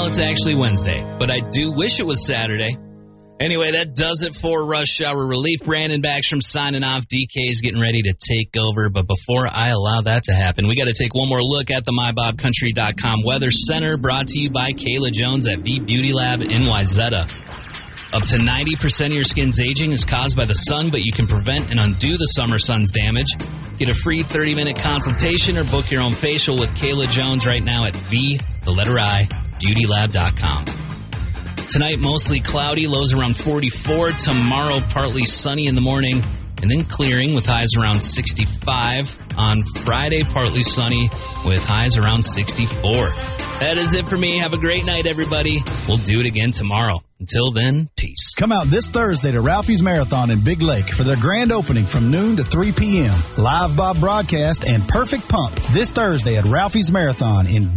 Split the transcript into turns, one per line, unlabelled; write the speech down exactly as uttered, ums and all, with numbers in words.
Well, it's actually Wednesday, but I do wish it was Saturday. Anyway, that does it for Rush Hour Relief. Brandon Backstrom signing off. D K is getting ready to take over. But before I allow that to happen, we got to take one more look at the my bob country dot com Weather Center, brought to you by Kayla Jones at V Beauty Lab in Wayzata. Up to ninety percent of your skin's aging is caused by the sun, but you can prevent and undo the summer sun's damage. Get a free thirty-minute consultation or book your own facial with Kayla Jones right now at V, the letter I, beauty lab dot com. Tonight, mostly cloudy, lows around forty-four. Tomorrow, partly sunny in the morning, and then clearing with highs around sixty-five. On Friday, partly sunny with highs around sixty-four. That is it for me. Have a great night, everybody. We'll do it again tomorrow. Until then, peace.
Come out this Thursday to Ralphie's Marathon in Big Lake for their grand opening from noon to three p.m. Live Bob broadcast and perfect pump this Thursday at Ralphie's Marathon in Big Lake.